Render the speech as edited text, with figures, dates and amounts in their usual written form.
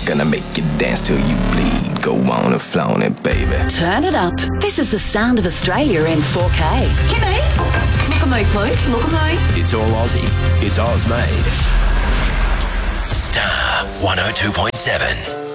Gonna make you dance till you bleed. Go on and flaunt it, baby. Turn it up. This is the sound of Australia in 4K. Kimmy, look at me, please. Look at me. It's all Aussie. It's Oz made. Star 102.7.